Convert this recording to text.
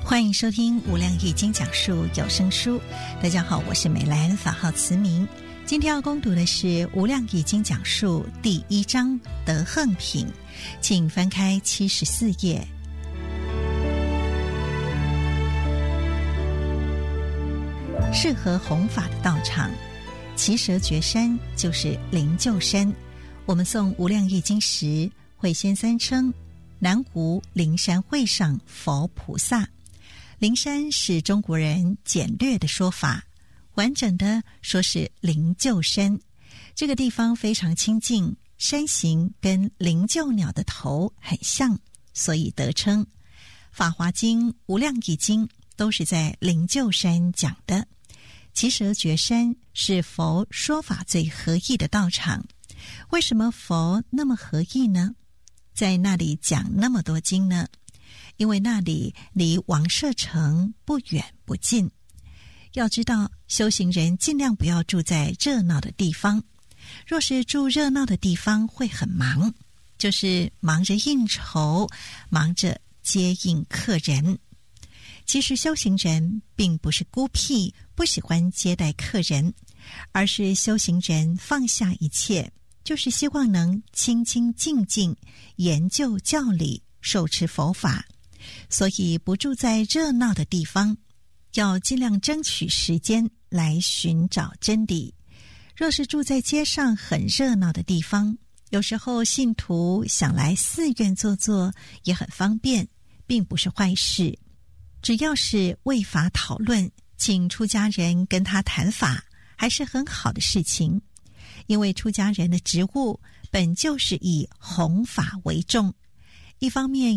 欢迎收听无量易经讲述有声书。大家好，我是美兰，法号慈明。今天要攻读的是无量易经讲述第1章德横品，请翻开74页。适合弘法的道场，奇蛇绝山就是灵鹫山。我们诵无量易经时会先三称南无灵山会上佛菩萨。灵山是中国人简略的说法，完整的说是灵鹫山。这个地方非常清净，山形跟灵鹫鸟的头很像，所以得称。法华经、无量易经都是在灵鹫山讲的。奇蛇绝山是佛说法最合意的道场。为什么佛那么合意呢？在那里讲那么多经呢？因为那里离王舍城不远不近。要知道，修行人尽量不要住在热闹的地方。若是住热闹的地方会很忙，就是忙着应酬，忙着接应客人。其实修行人并不是孤僻，不喜欢接待客人，而是修行人放下一切，就是希望能清清静静研究教理，受持佛法。所以不住在热闹的地方，要尽量争取时间来寻找真理。若是住在街上很热闹的地方，有时候信徒想来寺院坐坐也很方便，并不是坏事。只要是为法讨论，请出家人跟他谈法，还是很好的事情。因为出家人的职务本就是以弘法为重，一方面